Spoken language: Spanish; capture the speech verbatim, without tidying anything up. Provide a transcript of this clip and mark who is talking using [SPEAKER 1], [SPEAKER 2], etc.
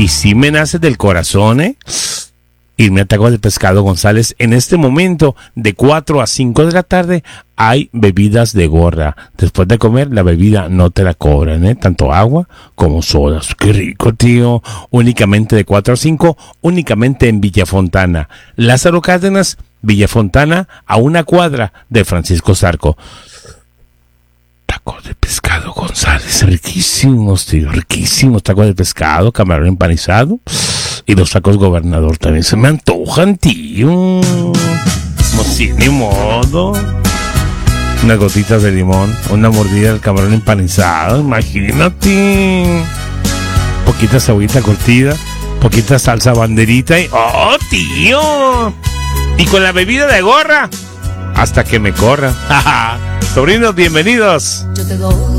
[SPEAKER 1] Y sí me nace del corazón, ¿eh? Irme a Tacos de Pescado González. En este momento, de cuatro a cinco de la tarde, hay bebidas de gorra. Después de comer, la bebida no te la cobran, ¿eh? Tanto agua como sodas. ¡Qué rico, tío! Únicamente de cuatro a cinco, únicamente en Villafontana. Lázaro Cárdenas, Villafontana, a una cuadra de Francisco Zarco. Tacos de Pescado González, riquísimos, tío, riquísimos. Tacos de pescado, camarón empanizado. Y los tacos Gobernador también se me antojan, tío. No sí, ni modo. Unas gotitas de limón, una mordida del camarón empanizado, imagínate. Poquita cebollita curtida, poquita salsa banderita y... ¡oh, tío! Y con la bebida de gorra, hasta que me corra. Sobrinos, bienvenidos.